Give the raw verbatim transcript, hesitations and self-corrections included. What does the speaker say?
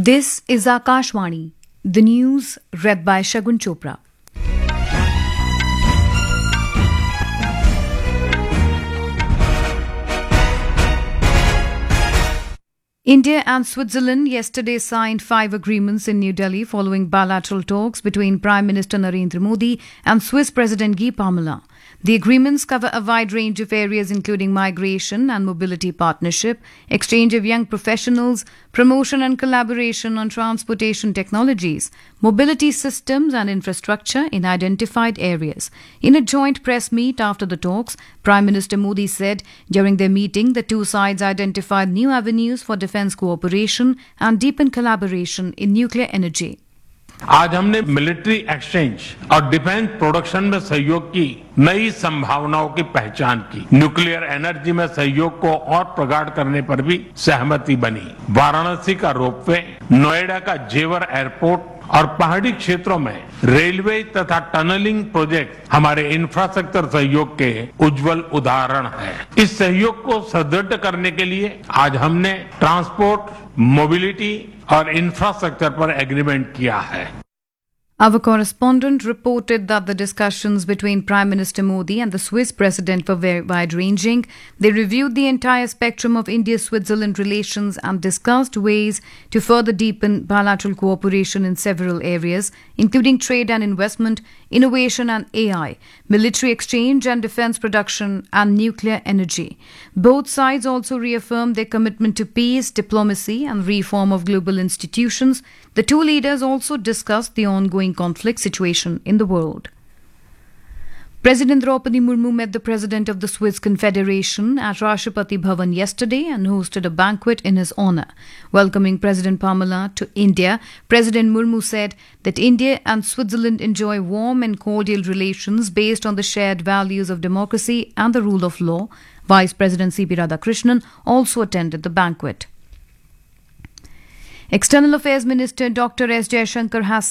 This is Akashvani, the news read by Shagun Chopra. India and Switzerland yesterday signed five agreements in New Delhi following bilateral talks between Prime Minister Narendra Modi and Swiss President Guy Parmelin. The agreements cover a wide range of areas including migration and mobility partnership, exchange of young professionals, promotion and collaboration on transportation technologies, mobility systems and infrastructure in identified areas. In a joint press meet after the talks, Prime Minister Modi said during their meeting the two sides identified new avenues for defence cooperation and deepen collaboration in nuclear energy. आज हमने military exchange और defence production में सहयोग की नई संभावनाओं की पहचान की। न्यूक्लियर एनर्जी में सहयोग को और प्रगाढ़ करने पर भी सहमति बनी। वाराणसी का रोपवे, नोएडा का जेवर एयरपोर्ट और पहाड़ी क्षेत्रों में रेलवे तथा टनलिंग प्रोजेक्ट हमारे इंफ्रास्ट्रक्चर सहयोग के उज्जवल उदाहरण हैं। इस सहयोग को सुदृढ़ करने के लिए आज हमने ट्रांसपोर्ट, मोबिलिटी और इंफ्रास्ट्रक्चर पर एग्रीमेंट किया है। Our correspondent reported that the discussions between Prime Minister Modi and the Swiss President were very wide-ranging. They reviewed the entire spectrum of India-Switzerland relations and discussed ways to further deepen bilateral cooperation in several areas, including trade and investment, innovation and A I, military exchange and defence production, and nuclear energy. Both sides also reaffirmed their commitment to peace, diplomacy and reform of global institutions. The two leaders also discussed the ongoing conflict situation in the world. President Draupadi Murmu met the President of the Swiss Confederation at Rashtrapati Bhavan yesterday and hosted a banquet in his honour. Welcoming President Parmelin to India, President Murmu said that India and Switzerland enjoy warm and cordial relations based on the shared values of democracy and the rule of law. Vice President C P Radhakrishnan also attended the banquet. External Affairs Minister Doctor S Jaishankar has